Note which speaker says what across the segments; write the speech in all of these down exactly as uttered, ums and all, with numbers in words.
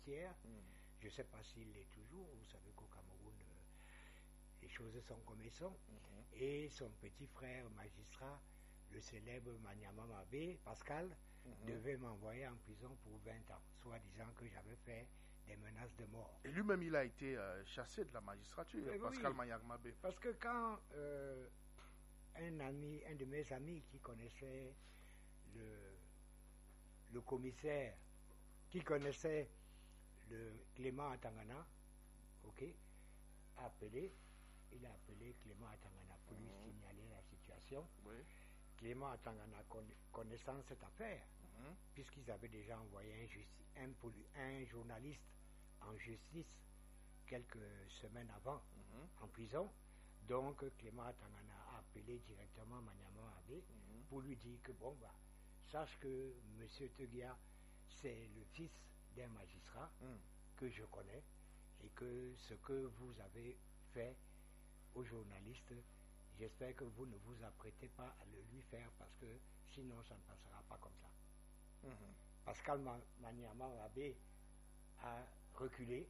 Speaker 1: judiciaire.
Speaker 2: Mmh.
Speaker 1: Je ne sais pas s'il l'est toujours. Vous savez qu'au Cameroun, euh, les choses sont comme elles sont. Mmh. Et son petit frère magistrat, le célèbre Manyama Mabé, Pascal, mmh. devait m'envoyer en prison pour vingt ans, soit disant que j'avais fait des menaces de mort.
Speaker 2: Et lui-même, il a été euh, chassé de la magistrature,
Speaker 1: oui,
Speaker 2: Pascal
Speaker 1: oui.
Speaker 2: Manyama Mabé.
Speaker 1: Parce que quand euh, un ami, un de mes amis qui connaissait le, le commissaire, qui connaissait le Clément Atangana, ok, a appelé, il a appelé Clément Atangana pour mmh. lui signaler la situation.
Speaker 2: Oui.
Speaker 1: Clément Atangana connaissant cette affaire, mmh. puisqu'ils avaient déjà envoyé un, justi- un, un journaliste en justice quelques semaines avant, mmh. en prison. Donc Clément Atangana a appelé directement Manyama Mabé mmh. pour lui dire que bon, bah, sache que M. Teguia, c'est le fils d'un magistrat mmh. que je connais et que ce que vous avez fait aux journalistes, j'espère que vous ne vous apprêtez pas à le lui faire parce que sinon ça ne passera pas comme ça. Mmh. Pascal Manyama Mabé a reculé.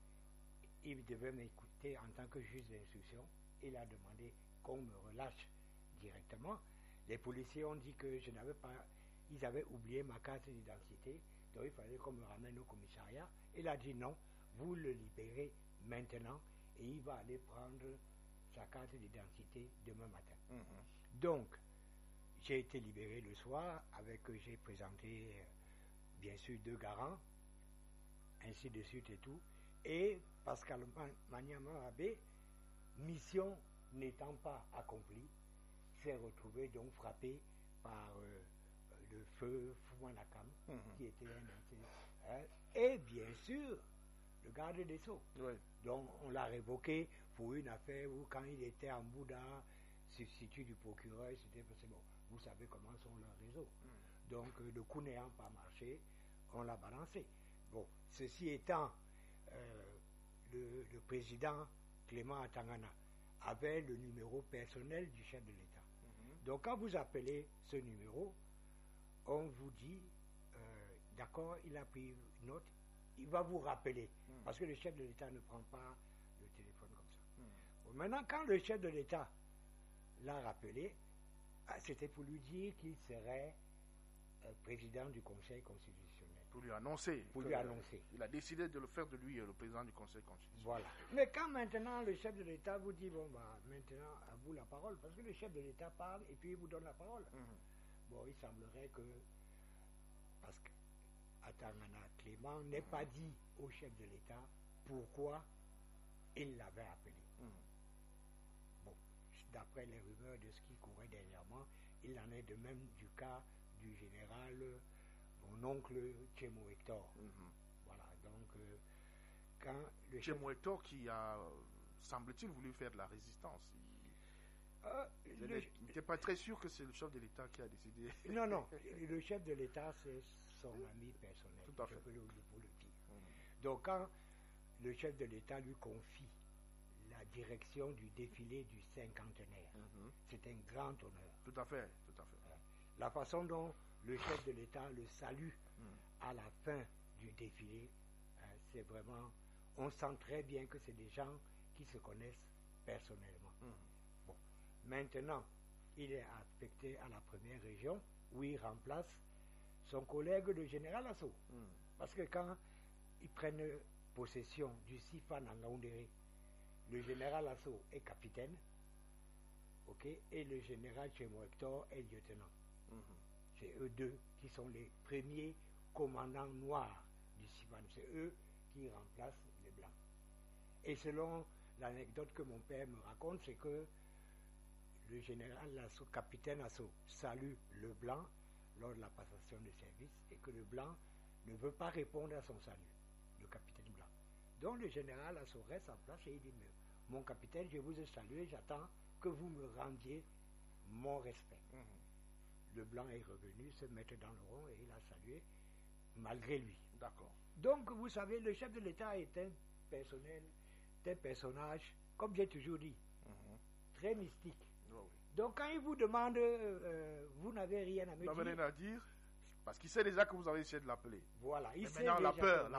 Speaker 1: Il devait m'écouter en tant que juge d'instruction. Il a demandé qu'on me relâche directement. Les policiers ont dit que je n'avais pas, ils avaient oublié ma carte d'identité, donc il fallait qu'on me ramène au commissariat. Il a dit non, vous le libérez maintenant et il va aller prendre sa carte d'identité demain matin. Mmh. Donc, j'ai été libéré le soir, avec j'ai présenté euh, bien sûr deux garants, ainsi de suite et tout. Et Pascal Manyama Mabé, mission n'étant pas accomplie, s'est retrouvé donc frappé par euh, le feu Foumanakam, mmh. qui était un hein, et bien sûr le garde des Sceaux.
Speaker 2: Oui.
Speaker 1: Donc on l'a révoqué pour une affaire où quand il était en Bouddha, substitut du procureur, c'était parce que bon, vous savez comment sont leurs réseaux. Mmh. Donc euh, le coup n'ayant pas marché, on l'a balancé. Bon, ceci étant, euh, le, le président Clément Atangana avait le numéro personnel du chef de l'État. Mmh. Donc quand vous appelez ce numéro, on vous dit, euh, d'accord, il a pris note, il va vous rappeler, mmh. parce que le chef de l'État ne prend pas le téléphone comme ça. Mmh. Bon, maintenant, quand le chef de l'État l'a rappelé, c'était pour lui dire qu'il serait euh, président du Conseil constitutionnel.
Speaker 2: Pour lui annoncer.
Speaker 1: Pour lui annoncer.
Speaker 2: Il a décidé de le faire de lui, le président du Conseil constitutionnel.
Speaker 1: Voilà. Mais quand maintenant le chef de l'État vous dit, bon, bah, maintenant, à vous la parole, parce que le chef de l'État parle et puis il vous donne la parole. Mmh. Bon, il semblerait que, parce que Atangana Clément n'ait mmh. pas dit au chef de l'État pourquoi il l'avait appelé. Mmh. Bon, d'après les rumeurs de ce qui courait dernièrement, il en est de même du cas du général, mon oncle Tchemo Hector. Mmh. Voilà, donc, euh, quand le
Speaker 2: Tchemo Hector qui a, semble-t-il, voulu faire de la résistance. Il...
Speaker 1: Euh,
Speaker 2: Je n'étais pas très sûr que c'est le chef de l'État qui a décidé.
Speaker 1: Non, non, le chef de l'État, c'est son ami personnel.
Speaker 2: Tout à fait.
Speaker 1: Je peux le, vous le dire. Mmh. Donc, quand le chef de l'État lui confie la direction du défilé du cinquantenaire, mmh. c'est un grand honneur.
Speaker 2: Tout à fait, tout à fait.
Speaker 1: La façon dont le chef de l'État le salue mmh. à la fin du défilé, euh, c'est vraiment... On sent très bien que c'est des gens qui se connaissent personnellement. Mmh. Bon. Maintenant, il est affecté à la première région où il remplace son collègue le général Asso. Mmh. Parce que quand ils prennent possession du Sifa Nangaoundéré, le général Asso est capitaine, okay, et le général Tchemo Hector est lieutenant. Mmh. C'est eux deux qui sont les premiers commandants noirs du Sifa. C'est eux qui remplacent les blancs. Et selon l'anecdote que mon père me raconte, c'est que le général Asso, capitaine Asso, salue le blanc lors de la passation de service et que le blanc ne veut pas répondre à son salut, le capitaine blanc. Donc le général Asso reste en place et il dit, mais, mon capitaine, je vous ai salué, j'attends que vous me rendiez mon respect. Mmh. Le blanc est revenu se mettre dans le rond et il a salué malgré lui.
Speaker 2: D'accord.
Speaker 1: Donc, vous savez, le chef de l'État est un personnel, un personnage, comme j'ai toujours dit, mmh. très mystique.
Speaker 2: Oh, oui.
Speaker 1: Donc, quand il vous demande, euh, vous n'avez rien à me
Speaker 2: dire.
Speaker 1: Vous n'avez
Speaker 2: rien à dire, parce qu'il sait déjà que vous avez essayé de l'appeler.
Speaker 1: Voilà, il
Speaker 2: Mais
Speaker 1: sait
Speaker 2: maintenant,
Speaker 1: déjà
Speaker 2: la peur,